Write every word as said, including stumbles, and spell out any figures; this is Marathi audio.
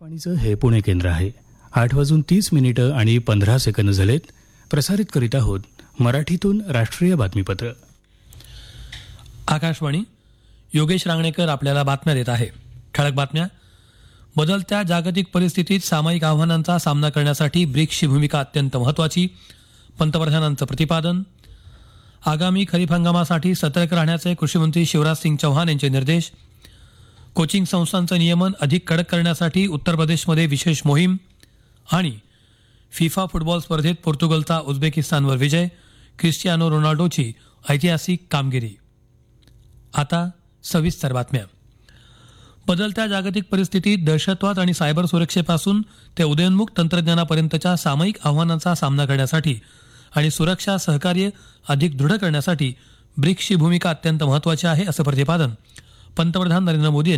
आकाशवाणीचं हे पुणे केंद्र आहे. आठ वाजून तीस मिनिटं आणि पंधरा सेकंद झालेत. प्रसारित करीत आहोत मराठीतून राष्ट्रीय बातमीपत्र. आकाशवाणी. योगेश रांगणेकर आपल्याला बातम्या देत आहे. ठळक बातम्या. बदलत्या जागतिक परिस्थितीत सामायिक आव्हानांचा सामना करण्यासाठी ब्रिक्सची भूमिका अत्यंत महत्त्वाची, पंतप्रधानांचं प्रतिपादन. आगामी खरीप हंगामासाठी सतर्क राहण्याचे कृषीमंत्री शिवराज सिंग चौहान यांचे निर्देश. कोचिंग संस्थांचं नियमन अधिक कडक करण्यासाठी उत्तर प्रदेशमध्ये विशेष मोहीम. आणि फिफा फुटबॉल स्पर्धेत पोर्तुगलचा उझबेकिस्तानवर विजय, क्रिस्टियानो रोनाल्डोची ऐतिहासिक कामगिरी. आता सविस्तर बातम्या. बदलत्या जागतिक परिस्थितीत दहशतवाद आणि सायबर सुरक्षेपासून ते उदयोन्मुख तंत्रज्ञानापर्यंतच्या सामायिक आव्हानांचा सामना करण्यासाठी आणि सुरक्षा सहकार्य अधिक दृढ करण्यासाठी ब्रिक्सची भूमिका अत्यंत महत्त्वाची आहे, असं प्रतिपादन पंतप्रधान नरेंद्र मोदी